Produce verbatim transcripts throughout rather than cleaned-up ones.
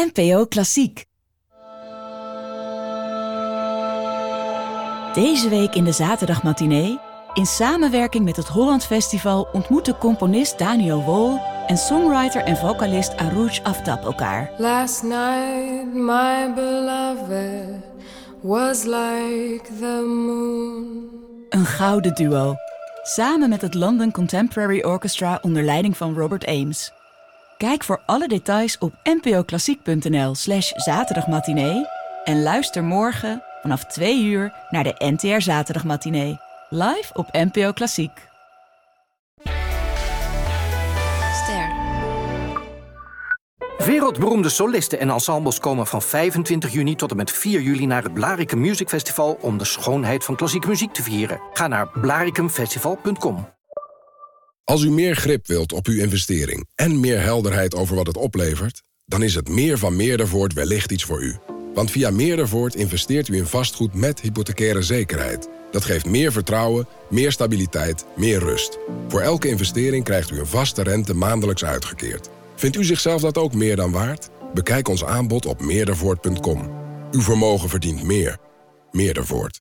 N P O Klassiek. Deze week in de zaterdagmatinee, in samenwerking met het Holland Festival, ontmoeten componist Daniel Wol en songwriter en vocalist Arouj Aftab elkaar. Last night my beloved was like the moon. Een gouden duo, samen met het London Contemporary Orchestra onder leiding van Robert Ames. Kijk voor alle details op npoklassiek.nl slash zaterdagmatinee en luister morgen vanaf twee uur naar de N T R Zaterdagmatinee. Live op N P O Klassiek. Ster. Wereldberoemde solisten en ensembles komen van vijfentwintig juni tot en met vier juli naar het Blaricum Music Festival om de schoonheid van klassieke muziek te vieren. Ga naar blaricumfestival punt com. Als u meer grip wilt op uw investering en meer helderheid over wat het oplevert, dan is het meer van Meerdervoort wellicht iets voor u. Want via Meerdervoort investeert u in vastgoed met hypothecaire zekerheid. Dat geeft meer vertrouwen, meer stabiliteit, meer rust. Voor elke investering krijgt u een vaste rente maandelijks uitgekeerd. Vindt u zichzelf dat ook meer dan waard? Bekijk ons aanbod op meerdervoort punt com. Uw vermogen verdient meer. Meerdervoort.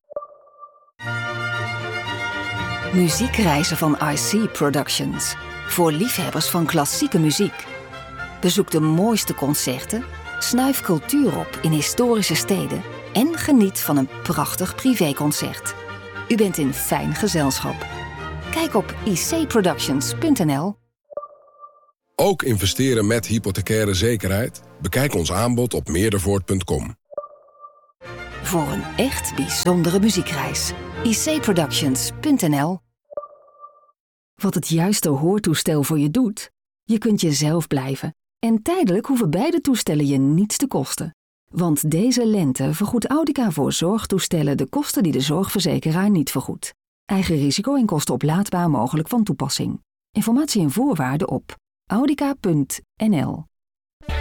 Muziekreizen van I C Productions. Voor liefhebbers van klassieke muziek. Bezoek de mooiste concerten, snuif cultuur op in historische steden en geniet van een prachtig privéconcert. U bent in fijn gezelschap. Kijk op i c productions punt n l. Ook investeren met hypothecaire zekerheid? Bekijk ons aanbod op meerdervoort punt com. Voor een echt bijzondere muziekreis. i c productions punt n l. Wat het juiste hoortoestel voor je doet? Je kunt jezelf blijven. En tijdelijk hoeven beide toestellen je niets te kosten. Want deze lente vergoedt Audica voor zorgtoestellen de kosten die de zorgverzekeraar niet vergoedt. Eigen risico en kosten oplaadbaar mogelijk van toepassing. Informatie en voorwaarden op audica punt n l.